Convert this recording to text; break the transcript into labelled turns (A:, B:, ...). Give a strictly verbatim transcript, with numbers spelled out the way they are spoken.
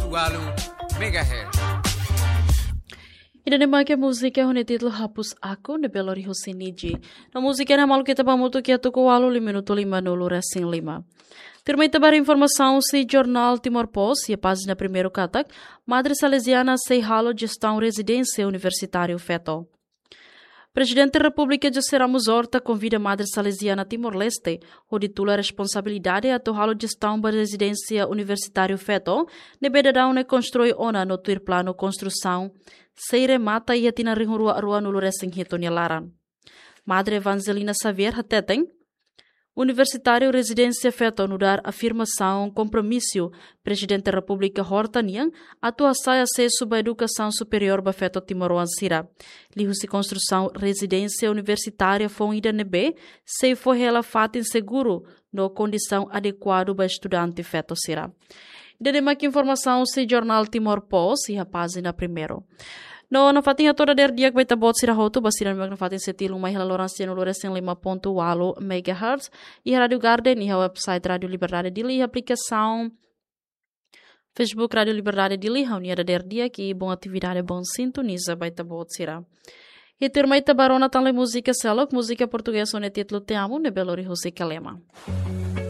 A: ponto quatro megahertz.
B: Ida nema que a música é o título Hapus Aku de Belo Hosiniji. Na música é malu kita pamutu que atuko walu lima minuto lima nulu recém lima. Termai tabar informação se jornal Timor Post e a página primeiro katak Madre Salesiana sei halo gestão residência universitário feto. Presidente da República José Ramos Horta convida a Madre Salesiana Timor-Leste a titular a responsabilidade a torralo gestão da residência universitário feto, ne bedadão ne constrói ona no tuir plano construção, sei remata e atina rinhurua arua no luresem hito laran. Madre Evangelina Xavier Hateten, Universitário Residência feto no dar afirmação, compromisso, Presidente da República Horta Niang, atuação e acesso à educação superior ba feto Timor Sira. Lihu-se construção residência universitária foi ida nebe, se foi ela fato inseguro, no condição adequada para estudante feto Sira. Dedema que informação se jornal Timor Post e a página primeiro. No, na fatinha toda der dia que vai tabot sira hotu, basiran mag na fatin setilung may halaloransia no loresen lima ponto walo megahertz, e Radio Garden, e a website Radio Liberdade Dili, e aplicação Facebook Radio Liberdade Dili, a unia der dia que bom atividade, bom sintoniza, vai tabot sira. E ter may tabarona tan le música selok, música portuguesa, ne título Te Amo, ne Belo Horizonte Calema.